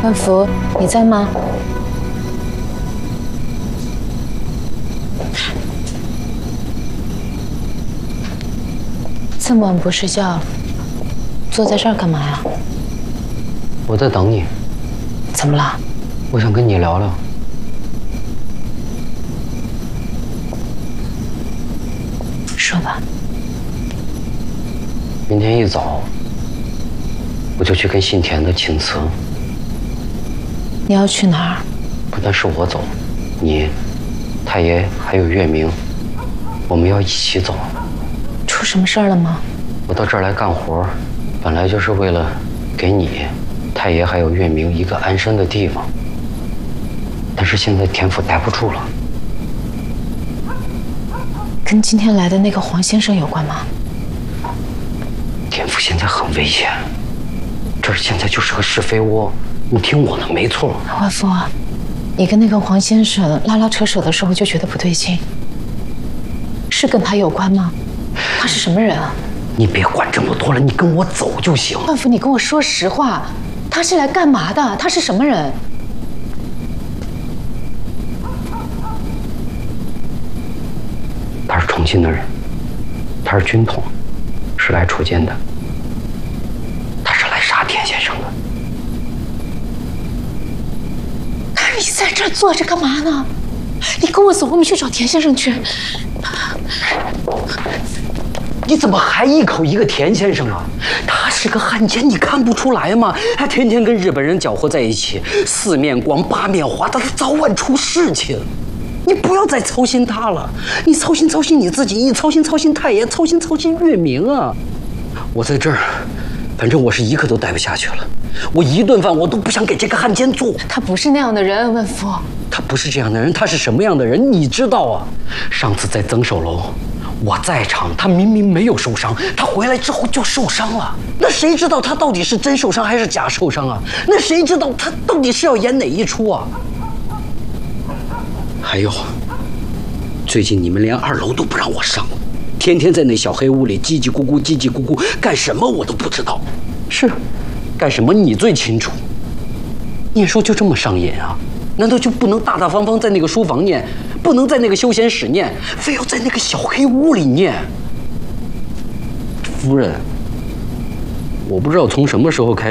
万福，你在吗？这么晚不睡觉，坐在这儿干嘛呀？ 我在等你。 怎么了？ 我想跟你聊聊。 说吧。 明天一早，我就去跟信田的请辞。 你要去哪儿？ 不但是我走，你、太爷还有月明，我们要一起走。 出什么事儿了吗？ 我到这儿来干活，本来就是为了给你、太爷还有月明一个安身的地方。但是现在田府待不住了。 跟今天来的那个黄先生有关吗？ 田府现在很危险，这儿现在就是个是非窝。你听我的，没错。 万福，你跟那个黄先生拉拉扯扯的时候就觉得不对劲，是跟他有关吗？他是什么人啊？ 你别管这么多了，你跟我走就行。 万福，你跟我说实话，他是来干嘛的？他是什么人？ 他是重庆的人，他是军统，是来出监的。他是来杀田先生的。 你在这儿坐着干嘛呢？你跟我走，我们去找田先生去。 你怎么还一口一个田先生啊？他是个汉奸，你看不出来吗？他天天跟日本人搅和在一起，四面光八面花，他早晚出事情。你不要再操心他了，你操心你自己，你操心太爷，操心月明啊！我在这儿，反正我是一刻都待不下去了。我一顿饭我都不想给这个汉奸做。 他不是那样的人，万福。 他不是这样的人，他是什么样的人？你知道啊？上次在增寿楼，我在场，他明明没有受伤，他回来之后就受伤了。那谁知道他到底是真受伤还是假受伤啊？那谁知道他到底是要演哪一出啊？还有，最近你们连2楼都不让我上了，天天在那小黑屋里叽叽咕咕，干什么我都不知道。是，干什么你最清楚。念书就这么上瘾啊？难道就不能大大方方在那个书房念，不能在那个休闲室念，非要在那个小黑屋里念？夫人，我不知道从什么时候开始。